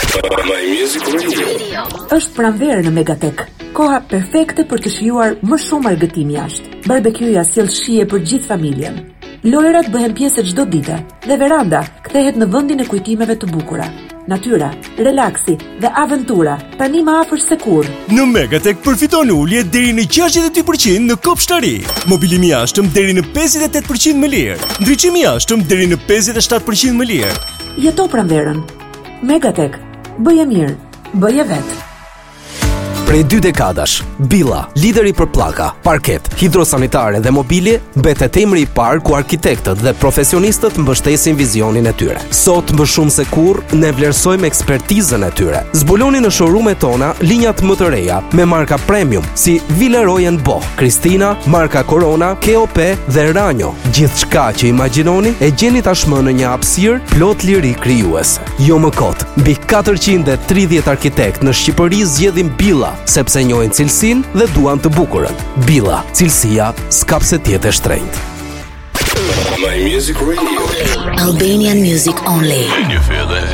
My Music Radio. Është pranverë në Megatek. Koha perfekte për të shijuar më shumë argëtim jashtë. Barbekyja sjell shije për gjithë familjen. Lojrat bëhen pjesë çdo dite dhe veranda kthehet në vendin e kujtimeve të bukura. Natyra, relaksi dhe aventura tani më afër se kurrë. Në Megatek përfiton ulje deri në 62% në kopshtari. Mobilim i jashtëm deri në 58% më lirë. Ndriçim i jashtëm deri në 57% më lirë. Jeto pranverën. Megatek. Bëje mirë, bëje vetë. Prej 2 dekadash, Billa, lideri për pllaka, parket, hidrosanitare dhe mobilje, mbetet emri i parë ku arkitektët dhe profesionistët mbështesin vizionin e tyre. Sot më shumë se kurrë ne vlerësojmë ekspertizën e tyre. Zbuloni në showroom-et tona linjat më të reja me marka premium si Villeroy & Boch, Christina, marka Corona, KOP dhe Ranjo. Gjithçka që imagjinoni e gjeni tashmë në një hapësirë plot liri krijuese. Jo më kot, mbi 430 arkitekt në Shqipëri zgjedhin Billa, sepse njohin cilësinë dhe duan të bukurën. Billa, cilësia s'ka pse të jetë e shtrenjtë. My Music Radio. Albanian music only. You feel it?